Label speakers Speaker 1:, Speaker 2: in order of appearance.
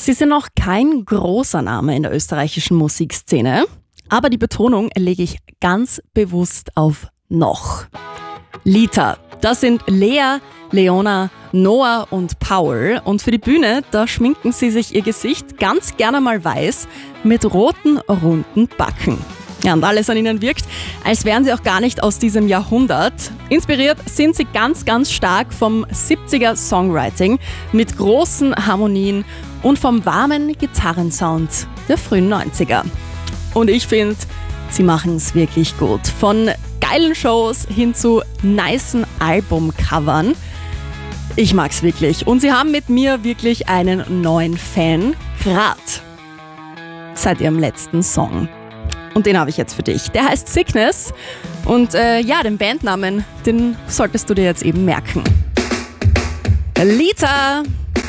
Speaker 1: Sie sind noch kein großer Name in der österreichischen Musikszene, aber die Betonung lege ich ganz bewusst auf noch. Lita, das sind Lea, Leona, Noah und Paul, und für die Bühne, da schminken sie sich ihr Gesicht ganz gerne mal weiß mit roten, runden Backen. Ja, und alles an ihnen wirkt, als wären sie auch gar nicht aus diesem Jahrhundert. Inspiriert sind sie ganz, ganz stark vom 70er Songwriting mit großen Harmonien und vom warmen Gitarrensound der frühen 90er. Und ich finde, sie machen es wirklich gut. Von geilen Shows hin zu nicen Albumcovern. Ich mag's wirklich. Und sie haben mit mir wirklich einen neuen Fan, gerade seit ihrem letzten Song. Und den habe ich jetzt für dich. Der heißt Sickness. Und den Bandnamen, den solltest du dir jetzt eben merken. Lita!